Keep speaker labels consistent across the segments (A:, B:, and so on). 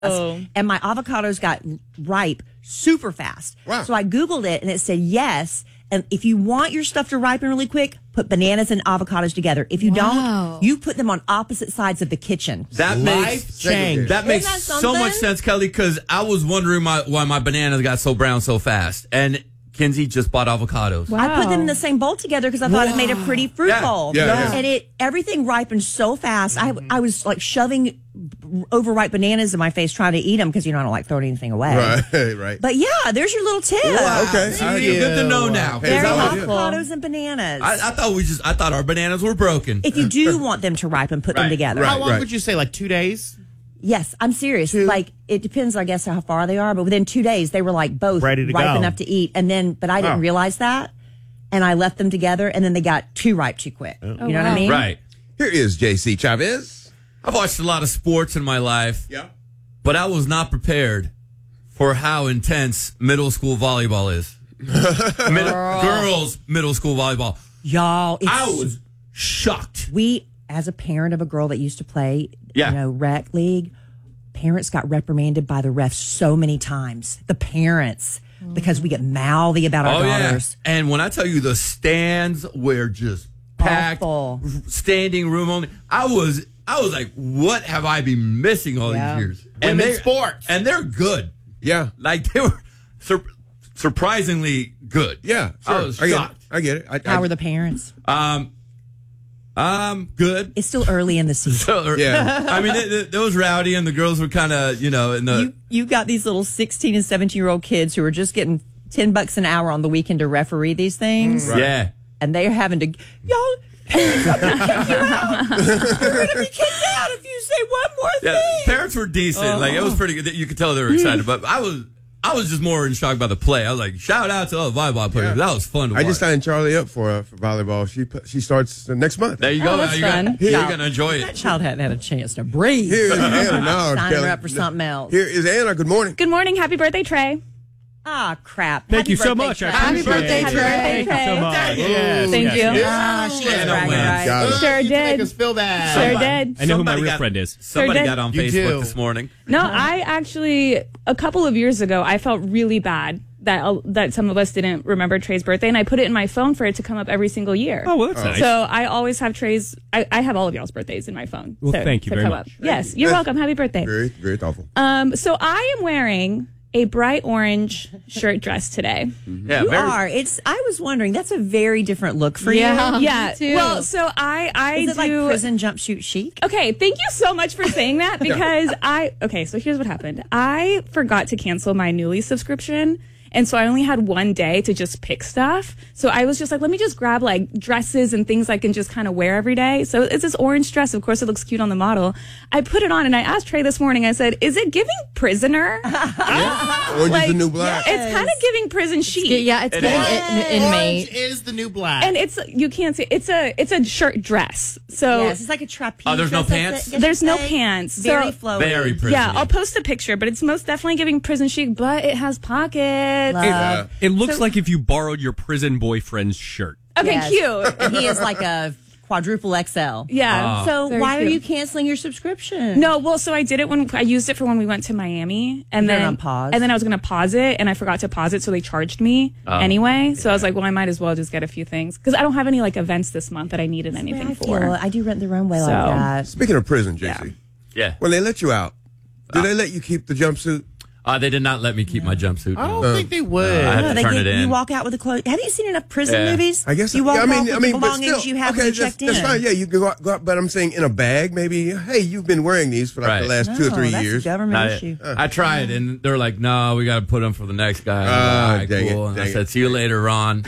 A: and my avocados got ripe super fast.
B: Wow.
A: So I Googled it, and it said yes. And if you want your stuff to ripen really quick, put bananas and avocados together. If you don't, you put them on opposite sides of the kitchen.
C: That makes
B: change.
C: That makes
A: that
C: so much
A: something?
C: sense, Kelly, because I was wondering why my bananas got so brown so fast. And Kinsey just bought avocados.
A: I put them in the same bowl together because I thought it made a pretty fruit
C: Yeah.
A: bowl.
B: Yeah.
A: And everything ripened so fast. I was like shoving overripe bananas in my face trying to eat them because, I don't like throwing anything away.
B: Right.
A: But yeah, there's your little tip.
B: Okay.
C: Good to know now.
A: Very
B: How about you?
A: avocados and bananas.
C: I thought our bananas were broken.
A: If you do want them to ripen, put them together.
B: Right.
D: How long would you say? Like 2 days?
A: Yes, I'm serious. Like, it depends, I guess, how far they are. But within 2 days, they were like both
D: Ready to
A: ripe
D: go.
A: enough to eat. But I didn't realize that. And I left them together, and then they got too ripe too quick. You know what I mean?
C: Right.
B: Here is JC Chavez.
C: I've watched a lot of sports in my life,
B: Yeah.
C: but I was not prepared for how intense middle school volleyball is. Girls middle school volleyball.
A: Y'all,
C: I was shocked.
A: we, as a parent of a girl that used to play, rec league, parents got reprimanded by the refs so many times. The parents, because we get mouthy about our daughters.
C: Yeah. And when I tell you the stands were just packed,
A: Awful.
C: standing room only, I was like, what have I been missing all these years?
D: Women's sports.
C: And they're good.
B: Yeah.
C: Like, they were surprisingly good.
B: Yeah. Sure.
C: I was shocked.
B: I get it.
A: How were the parents?
C: Good.
A: It's still early in the season.
C: So,
B: Yeah.
C: I mean, it was rowdy, and the girls were kind of, in the...
A: You got these little 16 and 17-year-old kids who are just getting $10 an hour on the weekend to referee these things.
C: Yeah.
A: And they're having to, y'all, parents are going to kick you out. You're going to be kicked out if you say one more
C: Yeah,
A: thing.
C: parents were decent. Like, it was pretty good. You could tell they were excited. But I was just more in shock by the play. I was like, shout out to all the volleyball players. That was fun to watch.
B: I just signed Charlie up for volleyball. She starts next month.
C: There you go.
E: that's fun.
C: You're going to enjoy
A: That
C: it.
A: child hadn't had a chance to breathe.
B: Here is Anna now.
A: Sign
B: Kelly.
A: her up for something else.
B: Here is Anna. Good morning.
E: Good morning. Happy birthday, Trey.
A: Ah, crap.
F: Thank you so
A: birthday,
F: much.
A: Trey.
E: Happy birthday, Happy Trey. birthday,
F: Thank you so much.
D: Yes.
E: Thank you.
A: Ah, she is
C: Yeah, no
A: bragging
C: way.
A: right.
B: Got it.
E: Sure
D: You make
E: did.
D: us feel bad.
E: Sure did.
F: I know who my
C: Somebody
F: real
C: got-
F: friend is.
C: Somebody
E: did.
C: got on
D: You
C: Facebook
D: do.
C: this morning.
E: No, I actually, a couple of years ago, I felt really bad that some of us didn't remember Trey's birthday, and I put it in my phone for it to come up every single year.
F: Oh, well, that's nice.
E: So I always have Trey's. I have all of y'all's birthdays in my phone.
F: Well,
E: to-
F: thank you
E: to
F: very
E: come
F: much.
E: Up. Yes, you're welcome. Happy birthday.
B: Very, very thoughtful.
E: So I am wearing a bright orange shirt dress today.
C: Yeah,
A: You
C: very.
A: are. I was wondering, that's a very different look for
E: Yeah.
A: you.
E: Yeah.
G: too.
E: Well, so I
A: Is
E: do
A: it like prison jumpsuit chic?
E: Okay, thank you so much for saying that because so here's what happened. I forgot to cancel my Newly subscription. And so I only had one day to just pick stuff. So I was just like, let me just grab like dresses and things I can just kind of wear every day. So it's this orange dress. Of course, it looks cute on the model. I put it on and I asked Trey this morning, I said, is it giving prisoner?
B: Orange is the new black.
E: It's kind of giving prison chic.
G: Yeah, it's getting
D: Orange
G: inmate.
D: is the new black.
E: And you can't see, it's a shirt dress. So
A: Yes, it's like a trapeze.
C: Oh, there's no
A: dress, I
C: pants?
A: guess
E: there's
A: you'd
E: no
A: say.
E: pants.
A: Very
E: So-
A: flowy.
C: Very pretty.
E: yeah, I'll post a picture, but it's most definitely giving prison chic, but it has pockets.
A: Love.
F: It looks like if you borrowed your prison boyfriend's shirt.
E: Okay,
A: Yes.
E: cute.
A: And he is like a quadruple XL.
E: Yeah.
A: So
E: Very
A: why are
E: cute.
A: you canceling your subscription?
E: No, well, so I did it when I used it for when we went to Miami, and
A: You're
E: then
A: on pause.
E: and then I was going to pause it, and I forgot to pause it, so they charged me anyway. So I was like, well, I might as well just get a few things because I don't have any like events this month that I needed anything
A: I
E: for.
A: feel I do rent the runway like
E: So-
A: that.
B: Speaking of prison, JC,
C: Yeah.
B: when they let you out, do they let you keep the jumpsuit?
C: They did not let me keep my jumpsuit.
D: I don't think they would.
C: I had
A: No,
C: to
A: they
C: turn
A: get,
C: it in.
A: You walk out with the clothes. Have you seen enough prison
C: Yeah.
A: movies?
B: I guess
A: you walk
B: I
A: off
B: mean,
A: with
B: I mean,
A: the
B: but
A: belongings
B: still,
A: you have when
B: okay,
A: you checked in.
B: that's fine. Yeah, you can go out, but I'm saying in a bag, maybe. Hey, you've been wearing these for like the
C: Right.
B: last 2 or 3
A: that's
B: years.
A: a government issue.
C: I tried, and they're like, "No, we got to put them for the next guy."
B: Ah,
C: All right,
B: dang it,
C: cool. And I
B: dang
C: said,
B: it.
C: "See you later, Ron."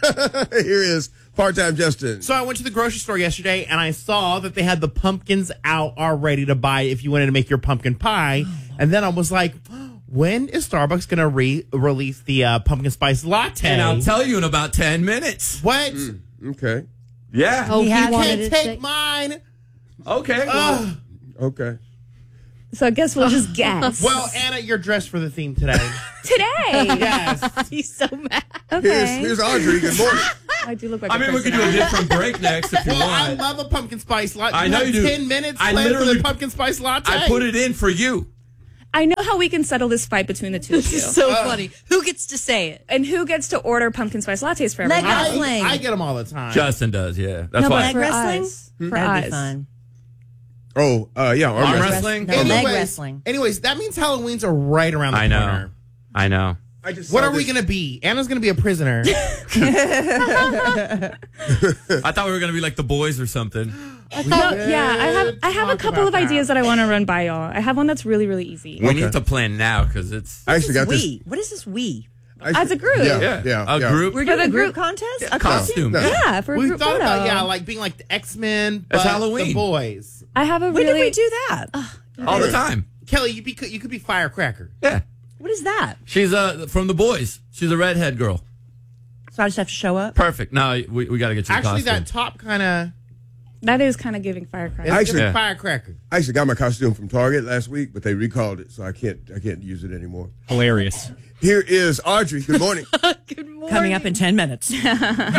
B: Here is part-time Justin.
D: So I went to the grocery store yesterday and I saw that they had the pumpkins out already to buy if you wanted to make your pumpkin pie. And then I was like, when is Starbucks going to release the pumpkin spice latte?
C: And I'll tell you in about 10 minutes.
D: What?
B: Okay.
C: Yeah.
G: Oh, he
A: had-
G: wanted
D: Can't
G: to
D: take
G: say.
D: mine.
C: Okay.
D: Ugh.
B: Okay.
E: So I guess we'll just guess.
D: Well, Anna, you're dressed for the theme today.
E: Today.
D: Yes.
E: He's so mad.
B: Here's,
E: Okay.
B: here's Audrey. Good morning.
E: I do look like
C: I
E: a
C: mean, we could do a
E: personality.
C: different break next if you
D: Well, I
C: want.
D: love a pumpkin spice latte.
C: I know you do.
D: 10 minutes
C: I
D: planned for
C: literally-
D: the pumpkin spice latte.
C: I put it in for you.
E: I know. how we can settle this fight between the two of
G: This
E: you.
G: is so funny. Who gets to say it?
E: And who gets to order pumpkin spice lattes for everyone?
A: Leg wrestling.
D: I get them all the time.
C: Justin does, yeah. That's
E: No,
C: why.
E: but for
A: wrestling?
E: us. For
A: That'd be
E: us.
A: fun.
B: Oh, yeah,
C: Arm wrestling?
A: No, leg wrestling.
D: Anyways, that means Halloween's are right around the corner.
C: I know.
D: What are we going to be? Anna's going to be a prisoner.
C: I thought we were going to be like the boys or something.
E: I have a couple of ideas that I want to run by y'all. I have one that's really, really easy.
C: We need to plan now because it's
B: I actually got this.
A: We. What is this we?
E: As a group.
B: Yeah.
C: a group.
A: We're doing
E: the
A: a group
E: group-
A: contest?
C: A costume.
B: No.
E: Yeah, for a
D: We
E: group
D: thought
E: photo.
D: about, like being like the X-Men, but
C: It's Halloween.
D: the boys.
E: I have a
A: When
E: really.
A: did we do that?
C: All the time.
D: Kelly, you could be Firecracker.
C: Yeah.
A: What is that?
C: She's from the boys. She's a redhead girl.
A: So I just have to show up?
C: Perfect. No, we got to get you a
D: Actually,
C: costume.
D: that top kind of
E: That is kind of giving firecracker.
B: Actually-
C: Yeah.
D: Firecracker.
B: I actually got my costume from Target last week, but they recalled it, so I can't use it anymore.
F: Hilarious.
B: Here is Audrey. Good morning.
G: Good morning.
A: Coming up in 10 minutes.
C: Well,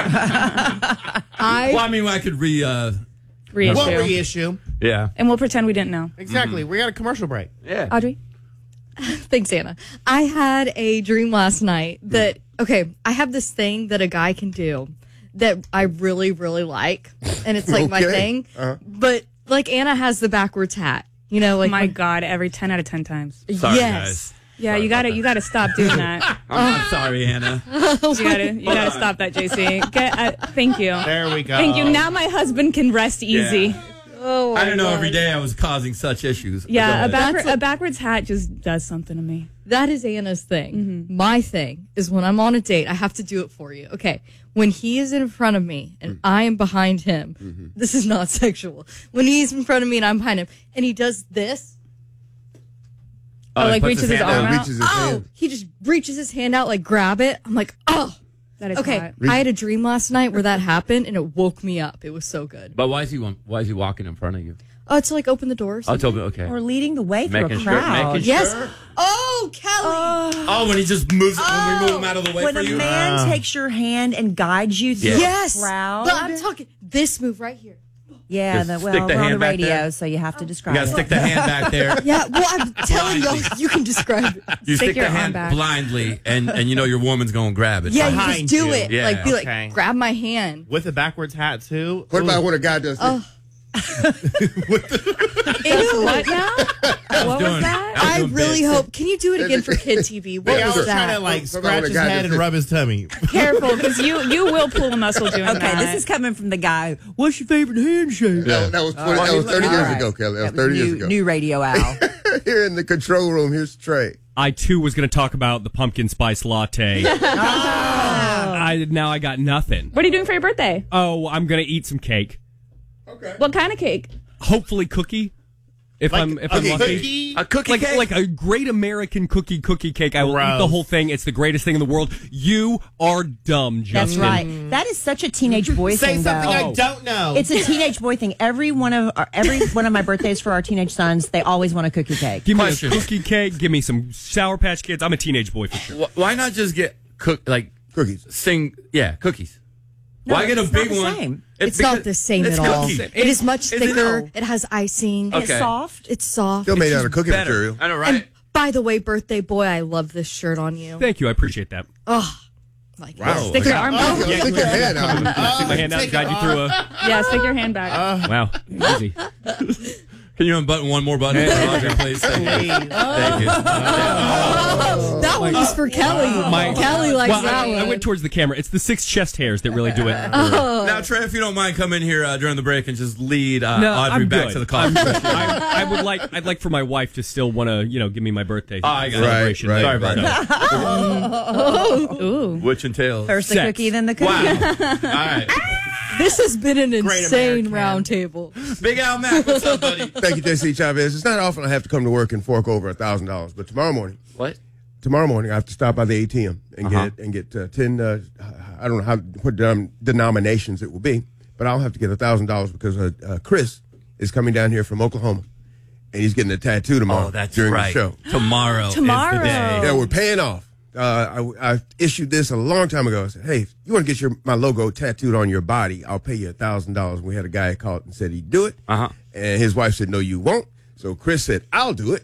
C: I mean, I could
E: Reissue.
D: What reissue?
C: Yeah.
E: And we'll pretend we didn't know.
D: Exactly. We got a commercial break.
C: Yeah.
E: Audrey?
G: Thanks, Anna. I had a dream last night that, okay, I have this thing that a guy can do that I really, really like. And it's like my
B: Okay.
G: thing. But like Anna has the backwards hat. You know, like
E: My God, every 10 out of 10 times.
C: Sorry,
G: yes.
C: guys.
E: Yeah,
C: Sorry
E: you
C: about
E: gotta stop doing that.
C: I'm sorry, Hannah.
E: You gotta stop that, JC. Thank you.
D: There we go.
E: Thank you. Now my husband can rest easy.
C: Yeah.
G: Oh,
C: I didn't know
G: my
C: every
G: God.
C: day I was causing such issues. But
E: Yeah,
C: go ahead.
E: a backwards hat just does something to me.
G: That is Anna's thing. My thing is when I'm on a date, I have to do it for you. Okay. When he is in front of me and I am behind him, this is not sexual. When he's in front of me and I'm behind him and he does this,
E: Oh,
C: he
E: like
C: puts
E: reaches his
C: hand
E: arm
C: out.
E: out?
B: Reaches his hand.
G: he just reaches his hand out, like grab it. I'm like, oh.
E: That is
G: Okay,
E: hot.
G: I had a dream last night where that happened and it woke me up. It was so good.
C: But why is he walking in front of you?
G: Oh, to like open the door or
C: Oh,
G: something.
C: totally, okay.
A: Or leading the way through
C: Making
A: a
C: sure.
A: crowd.
C: Making
G: Yes.
C: sure.
G: Oh, Kelly.
C: Oh, when he just moves, when we move him out of the way
A: when
C: for
A: a
C: you.
A: man takes your hand and guides you through
G: Yes.
A: a crowd.
G: But I'm talking this move right here.
A: Yeah,
C: Just
A: we're
C: stick
A: on
C: the
A: the
C: hand back
A: radio,
C: there.
A: so you have to
C: You
A: describe
C: gotta
A: it.
C: stick the hand back there.
G: Yeah, well, I'm telling y'all, you can describe it.
C: You
E: Stick
C: stick
E: your
C: the
E: arm
C: hand
E: back.
C: blindly, and you know your woman's gonna grab it.
G: Yeah, you
D: Behind
G: just do
D: you.
G: it.
C: Yeah,
G: Like, be
D: okay.
G: like, grab my hand.
D: With a backwards hat, too.
B: What
D: Ooh.
B: about when a guy does this?
E: Ew, what now? What
C: doing-
E: was that?
G: I
C: doing
G: really
C: bits.
G: hope. Can you do it again for Kid TV? What
D: Like, I
G: was
D: was trying to
G: that?
D: like
B: What about
D: scratch
B: when a
D: his
B: guy
D: head
B: does
D: and
B: this?
D: rub his tummy.
E: Careful, because you will pull a muscle doing that.
A: Okay, this is coming from the guy. What's your favorite handshake?
B: That was 30 years ago, Kelly. That was 30 years ago.
A: New radio owl.
B: Here in the control room, here's Trey.
F: I too was going to talk about the pumpkin spice latte. Now I got nothing.
E: What are you doing for your birthday?
F: Oh, I'm going to eat some cake.
E: What kind of cake?
F: Hopefully cookie. If I'm lucky.
D: Cookie.
C: A cookie
F: Like
C: cake?
F: like a great American cookie cake. I will eat the
D: Gross.
F: whole thing. It's the greatest thing in the world. You are dumb,
A: That's
F: Justin.
A: right. That is such a teenage boy
D: Say
A: thing,
D: something
A: though.
D: I don't know.
A: It's a teenage boy thing. Every one of my birthdays for our teenage sons, they always want a cookie cake.
F: Give me
C: Question.
F: a cookie cake. Give me some Sour Patch Kids. I'm a teenage boy for sure.
C: Why not just get
B: Cookies.
C: cookies?
A: No,
C: Why get a
A: it's not
C: big
A: the
C: one?
A: same.
G: It's not the same
C: it's
G: at all.
C: cookies.
G: It is much
C: Is it
G: thicker.
C: no?
G: It has icing.
A: It's
C: Okay.
A: soft.
G: It's soft.
B: Still made out of cookie
C: Better.
B: material.
C: I know, right?
G: And by the way, birthday boy, I love this shirt on you.
F: Thank you. I appreciate that.
G: Like,
C: Wow.
E: Stick your arm back.
B: Stick your hand out.
F: Stick my hand out and guide you through a.
E: Yeah, stick your hand back.
F: Wow, easy.
C: Can you unbutton one more button for Audrey, please? Thank you. Thank you.
G: that one was for Kelly. Kelly likes
F: Well,
G: that
F: I
G: one.
F: went towards the camera. It's the 6 chest hairs that really do it.
C: Now, Trey, if you don't mind, come in here during the break and just lead Audrey
F: I'm
C: back
F: good.
C: to the coffee.
F: I'd like for my wife to still want to, give me my birthday
C: I got it.
F: celebration.
B: Right,
C: Sorry about that.
E: Ooh.
C: Which entails.
A: First the
F: Sex.
A: cookie, then the cookie.
C: Wow. All right.
G: This has been an
D: Great
G: insane
D: American.
G: round table.
C: Big Al Mac, what's up, buddy?
B: Thank you, JC Chavez. It's not often I have to come to work and fork over $1,000, but tomorrow morning I have to stop by the ATM and get 10. I don't know what denominations it will be, but I'll have to get $1,000 because Chris is coming down here from Oklahoma, and he's getting a tattoo tomorrow.
C: Oh, that's
B: during
C: right.
B: the show.
C: Tomorrow is the day.
B: Yeah, we're paying off. I issued this a long time ago. I said, hey, if you want to get my logo tattooed on your body, I'll pay you $1,000. We had a guy call and said he'd do it. And his wife said, no, you won't. So Chris said, I'll do it.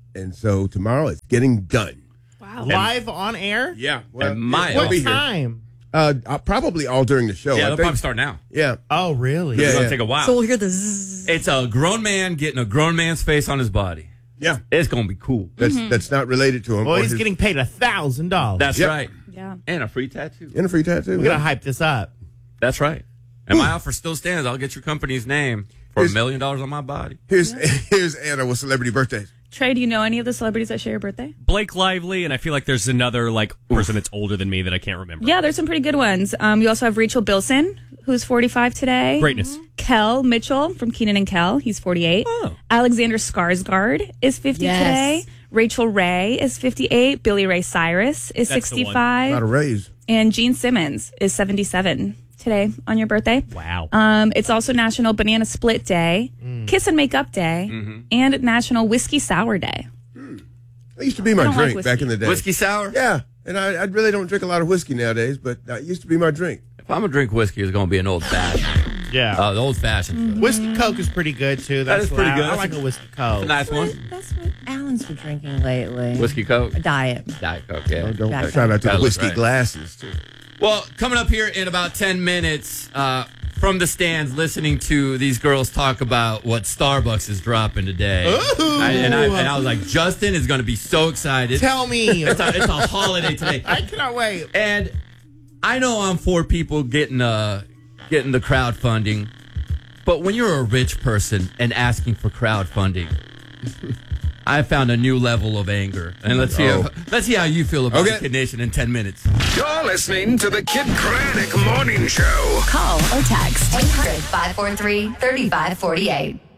B: And so tomorrow it's getting done.
E: Wow.
D: Live on air?
B: Yeah.
C: Well,
D: What time?
B: Probably all during the show.
C: Yeah,
B: I
C: they'll
B: think.
C: probably start now.
B: Yeah.
D: Oh, really?
B: Yeah.
C: It's going to take a while.
G: So we'll hear the zzz.
C: It's a grown man getting a grown man's face on his body.
B: Yeah.
C: It's going to be cool.
B: That's not related to him.
D: Well,
B: or
D: he's
B: his-
D: getting paid $1,000.
C: That's
B: Yep.
C: right.
E: Yeah.
C: And a free tattoo.
B: in a free tattoo.
D: We're going to hype this up.
C: That's right. And my offer still stands. I'll get your company's name for $1 million on my body.
B: Here's Anna with celebrity birthdays.
E: Trey, do you know any of the celebrities that share your birthday?
F: Blake Lively, and I feel like there's another person that's older than me that I can't remember.
E: Yeah, there's some pretty good ones. You also have Rachel Bilson, who's 45 today.
F: Greatness.
E: Kel Mitchell from Kenan and Kel, he's 48.
F: Oh.
E: Alexander Skarsgård is 50
G: Yes.
E: today. Rachel Ray is 58. Billy Ray Cyrus is
F: That's the one.
E: 65.
B: Not a raise.
E: And Gene Simmons is 77 today on your birthday.
F: Wow.
E: It's also National Banana Split Day, Kiss and Make Up Day, and National Whiskey Sour Day.
B: That used to be my
E: don't like
B: drink
E: whiskey.
B: back in the day.
C: Whiskey sour?
B: Yeah. And I really don't drink a lot of whiskey nowadays, but that used to be my drink.
C: If I'm going to drink whiskey, it's going to be an old fashioned.
D: Yeah.
C: The old fashioned.
D: Whiskey Coke is pretty good, too.
C: That
D: That's
C: is pretty
D: loud.
C: good.
D: I like a Whiskey Coke.
C: Nice one.
A: That's what Alan's been drinking lately.
C: Whiskey Coke.
A: Diet.
C: Diet Coke, yeah.
B: Don't
A: Jack
B: shout out to
C: That
B: the
C: looks
B: whiskey
C: right.
B: glasses, too.
C: Well, coming up here in about 10 minutes, from the stands, listening to these girls talk about what Starbucks is dropping today. And I was like, Justin is going to be so excited.
D: Tell me.
C: It's a holiday today.
D: I cannot wait.
C: And I know I'm for people getting the crowdfunding, but when you're a rich person and asking for crowdfunding, I found a new level of anger. And let's see how you feel about the Kid Nation in 10 minutes.
H: You're listening to the Kid Craddock Morning Show.
I: Call or text 800-543-3548.